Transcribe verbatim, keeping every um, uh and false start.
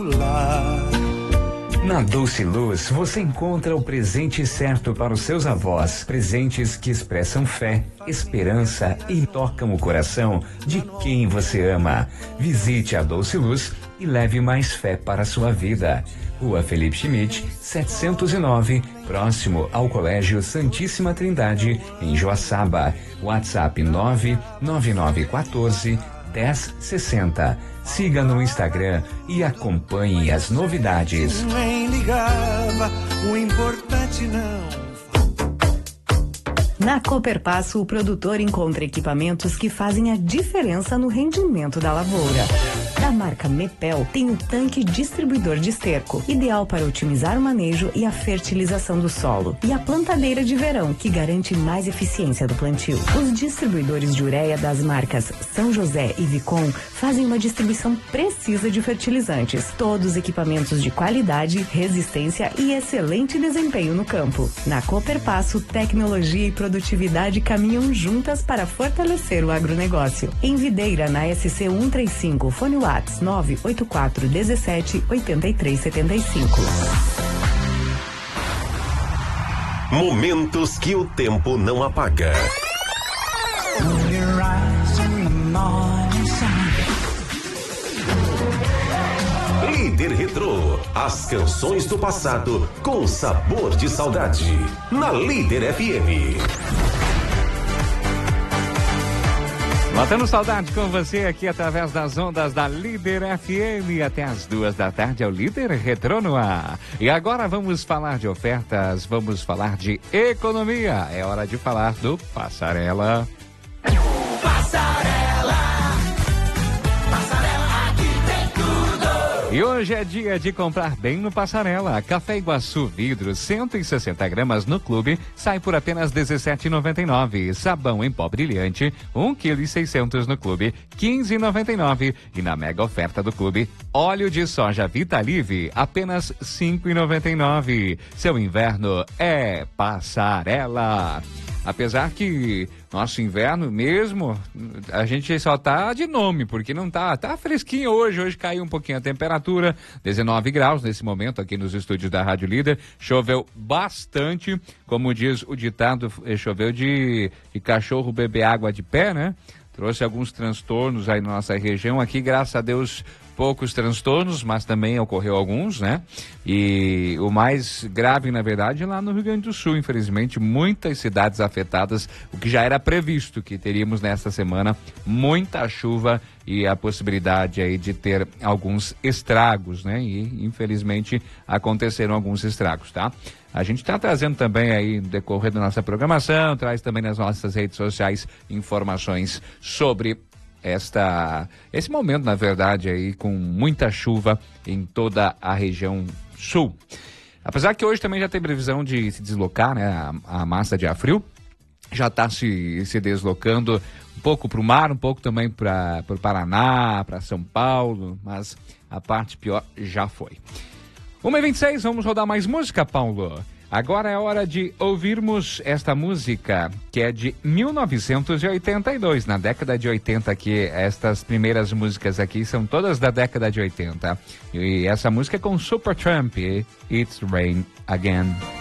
Na Doce Luz, você encontra o presente certo para os seus avós. Presentes que expressam fé, esperança e tocam o coração de quem você ama. Visite a Doce Luz e leve mais fé para a sua vida. Rua Felipe Schmidt, setecentos e nove, próximo ao Colégio Santíssima Trindade, em Joaçaba. WhatsApp nove nove nove um quatro, dez sessenta. Siga no Instagram e acompanhe as novidades. Nem ligava, o importante não. Na Cooperpasso, o produtor encontra equipamentos que fazem a diferença no rendimento da lavoura. Da marca Mepel, tem o tanque distribuidor de esterco, ideal para otimizar o manejo e a fertilização do solo. E a plantadeira de verão, que garante mais eficiência do plantio. Os distribuidores de ureia das marcas São José e Vicom fazem uma distribuição precisa de fertilizantes. Todos equipamentos de qualidade, resistência e excelente desempenho no campo. Na Cooperpasso, tecnologia e produtividade caminham juntas para fortalecer o agronegócio. Em Videira, na S C cento e trinta e cinco, fone WhatsApp nove oito quatro um sete oito três sete cinco. Momentos que o tempo não apaga. Líder Retrô, as canções do passado com sabor de saudade. Na Líder F M. Matando saudade com você aqui através das ondas da Líder F M até as duas da tarde é o Líder Retrô no ar. E agora vamos falar de ofertas, vamos falar de economia. É hora de falar do Passarela. Passarela, Passarela, aqui tem tudo. E hoje é dia de comprar bem no Passarela. Café Iguaçu vidro cento e sessenta gramas no clube sai por apenas dezessete reais e noventa e nove centavos. Sabão em pó brilhante um vírgula seiscentos quilos no clube quinze reais e noventa e nove centavos. E na mega oferta do clube, óleo de soja Vitalive apenas cinco reais e noventa e nove centavos. Seu inverno é Passarela. Apesar que nosso inverno mesmo, a gente só tá de nome, porque não tá, tá fresquinho hoje, hoje caiu um pouquinho a temperatura, dezenove graus nesse momento aqui nos estúdios da Rádio Líder, choveu bastante, como diz o ditado, choveu de, de cachorro beber água de pé, né? Trouxe alguns transtornos aí na nossa região, aqui graças a Deus poucos transtornos, mas também ocorreu alguns, né? E o mais grave, na verdade, é lá no Rio Grande do Sul, infelizmente, muitas cidades afetadas, o que já era previsto, que teríamos nesta semana muita chuva e a possibilidade aí de ter alguns estragos, né? E, infelizmente, aconteceram alguns estragos, tá? A gente está trazendo também aí, no decorrer da nossa programação, traz também nas nossas redes sociais informações sobre esta, esse momento, na verdade, aí com muita chuva em toda a região sul. Apesar que hoje também já tem previsão de se deslocar, né? A, a massa de ar frio já está se, se deslocando um pouco para o mar, um pouco também para o Paraná, para São Paulo, mas a parte pior já foi. uma e vinte e seis, vamos rodar mais música, Paulo. Agora é hora de ouvirmos esta música, que é de mil novecentos e oitenta e dois, na década de oitenta aqui, estas primeiras músicas aqui são todas da década de oitenta. E essa música é com Supertramp, It's Rain Again.